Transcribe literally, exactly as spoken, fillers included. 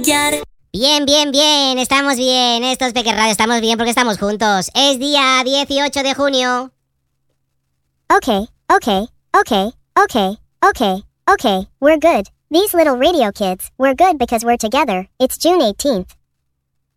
brillar. Bien, bien, bien, estamos bien, estos Peque Radio estamos bien porque estamos juntos. Es día dieciocho de junio. Okay, okay, okay, okay, okay, okay, we're good. These little radio kids, we're good because we're together. It's June eighteenth.